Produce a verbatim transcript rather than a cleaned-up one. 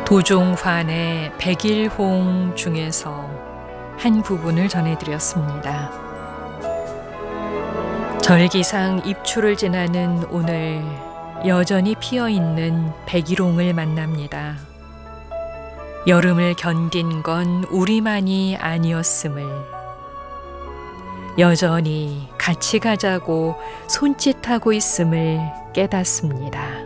도종환의 백일홍 중에서 한 부분을 전해드렸습니다. 절기상 입추를 지나는 오늘 여전히 피어있는 백일홍을 만납니다. 여름을 견딘 건 우리만이 아니었음을, 여전히 같이 가자고 손짓하고 있음을 깨닫습니다.